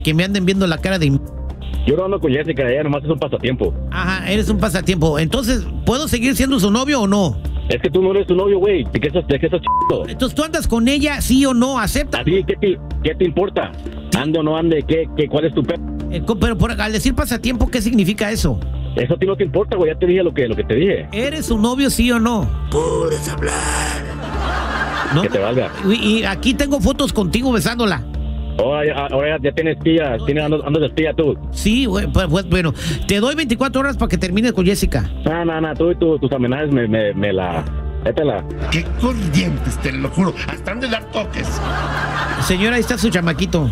que me anden viendo la cara de... Yo no ando con Jessica, ella nomás es un pasatiempo. Ajá, eres un pasatiempo. Entonces, ¿puedo seguir siendo su novio o no? Es que tú no eres su novio, güey. ¿De qué estás chido? Entonces, ¿tú andas con ella, sí o no? ¿Acepta? Así, ¿qué te importa? ¿Ande o no ande? ¿Cuál es tu Pero al decir pasatiempo, ¿qué significa eso? Eso a ti no te importa, güey. Ya te dije lo que te dije. ¿Eres su novio, sí o no? Puedes hablar. ¿No? Que te valga. Y aquí tengo fotos contigo besándola. Ahora ya tienes espía, andas de espía tú. Sí, güey, pues bueno, te doy 24 horas para que termines con Jessica. No, tú y tus amenazas me la... Étala. Qué corrientes, te lo juro. Hasta han de dar toques. Señora, ahí está su chamaquito.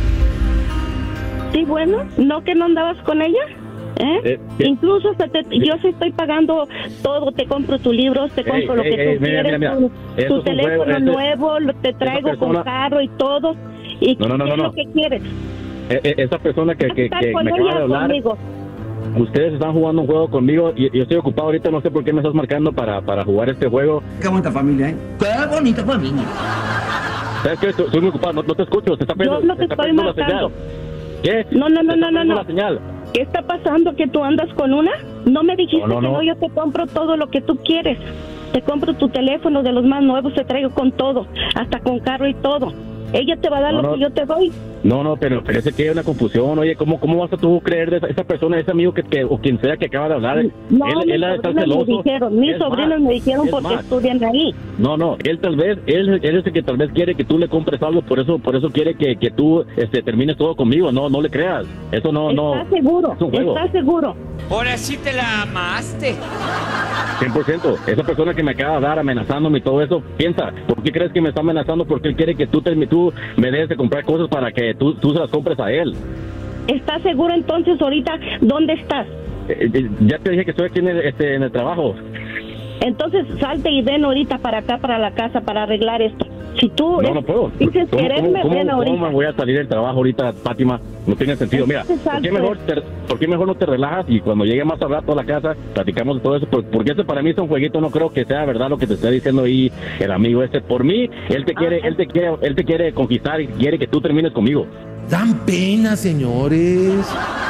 Sí, bueno, ¿no que no andabas con ella? Incluso yo sí estoy pagando todo, te compro tus libros, te compro lo que tú quieres, mira. Tu teléfono nuevo, te traigo con carro y todo. ¿Y qué es lo que quieres? Esa persona que me acaba de hablar, conmigo. Ustedes están jugando un juego conmigo y yo estoy ocupado ahorita, no sé por qué me estás marcando para jugar este juego. Qué bonita familia, ¿eh? Qué bonita familia. ¿Sabes qué? Estoy muy ocupado, no te escucho, te está perdiendo, yo no te estoy la señal. ¿Qué? No. La señal. ¿Qué está pasando? ¿Que tú andas con una? No me dijiste no. que no, yo te compro todo lo que tú quieres. Te compro tu teléfono de los más nuevos, te traigo con todo, hasta con carro y todo. Ella te va a dar lo que yo te doy. No, pero parece que hay una confusión. Oye, ¿cómo vas a tú creer de esa persona, ese amigo o quien sea que acaba de hablar? No, él mis sobrinos me dijeron porque estudian ahí. No, él es el que tal vez quiere que tú le compres algo, por eso quiere que tú termines todo conmigo. No le creas. Eso no. ¿Estás seguro? Es un juego. ¿Estás seguro? Ahora sí te la amaste. 100%. Esa persona que me acaba de hablar amenazándome y todo eso, piensa, ¿por qué crees que me está amenazando? Porque él quiere que tú me des de comprar cosas para que tú se las compres a él. ¿Estás seguro entonces ahorita dónde estás? Ya te dije que estoy aquí en el trabajo. Entonces salte y ven ahorita para acá, para la casa, para arreglar esto. Si tú no puedo. dices quererme, ven ahorita. ¿Cómo me voy a salir del trabajo ahorita, Fátima? No tiene sentido. Mira, ¿por qué mejor no te relajas y cuando llegue más al rato a la casa platicamos de todo eso? Porque eso para mí es un jueguito, no creo que sea verdad lo que te está diciendo ahí el amigo este. Por mí, él te quiere conquistar y quiere que tú termines conmigo. Dan pena, señores.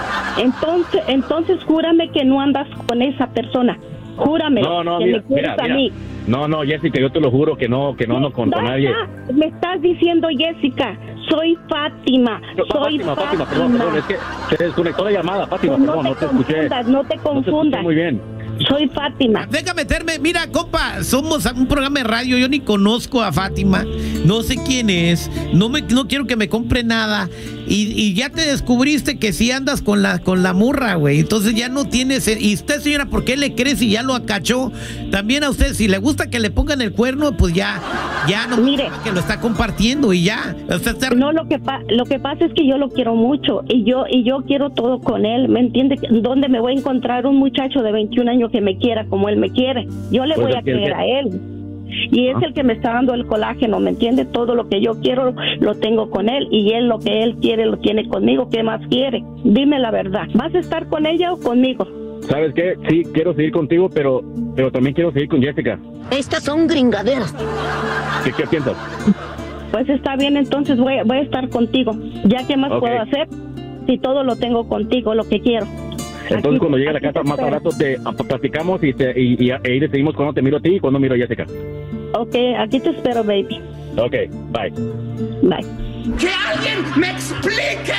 Entonces júrame que no andas con esa persona. Júrame que me quieres a mí. No, Jessica, yo te lo juro que no ando con nadie. Me estás diciendo, Jessica, soy Fátima. Fátima, perdón, es que se desconectó la llamada, Fátima, pues perdón, no te escuché. No te confundas. Muy bien. Soy Fátima. Deja meterme, mira, compa, somos un programa de radio, yo ni conozco a Fátima, no sé quién es, no quiero que me compre nada, y ya te descubriste que sí andas con la murra, güey, entonces ya no tienes, y usted, señora, ¿por qué le crees y ya lo acachó? También a usted, si le gusta que le pongan el cuerno, pues ya no, mire, que lo está compartiendo y ya. No, lo que pasa es que yo lo quiero mucho, y yo quiero todo con él, ¿me entiende? ¿Dónde me voy a encontrar un muchacho de 21 años que me quiera como él me quiere? Yo le voy a creer a él. Y es el que me está dando el colágeno, ¿me entiende? Todo lo que yo quiero lo tengo con él, y él lo que él quiere lo tiene conmigo. ¿Qué más quiere? Dime la verdad. ¿Vas a estar con ella o conmigo? ¿Sabes qué? Sí, quiero seguir contigo, pero también quiero seguir con Jessica. Estas son gringaderas. ¿Qué piensas? Pues está bien, entonces voy a estar contigo. ¿Ya qué más puedo hacer? Si todo lo tengo contigo, lo que quiero. Entonces cuando llegue a la casa más al rato te platicamos y ahí decidimos cuándo te miro a ti y cuándo miro a Jessica. Ok, aquí te espero, baby. Ok, bye. Bye. ¡Que alguien me explique!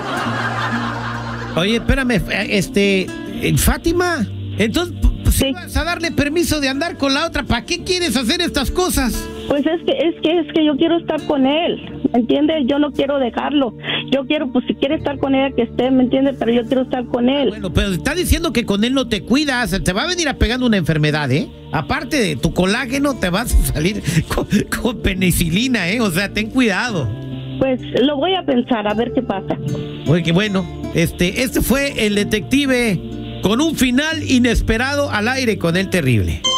Oye, espérame, Fátima, entonces sí. ¿Vas a darle permiso de andar con la otra? ¿Para qué quieres hacer estas cosas? Pues es que yo quiero estar con él, ¿me entiendes? Yo no quiero dejarlo. Yo quiero, pues si quiere estar con ella, que esté, ¿me entiendes? Pero yo quiero estar con él. Bueno, pero está diciendo que con él no te cuidas, te va a venir pegando una enfermedad, ¿eh? Aparte de tu colágeno, te vas a salir con penicilina, ¿eh? O sea, ten cuidado. Pues lo voy a pensar, a ver qué pasa. Oye, bueno, este fue el detective con un final inesperado al aire con el terrible.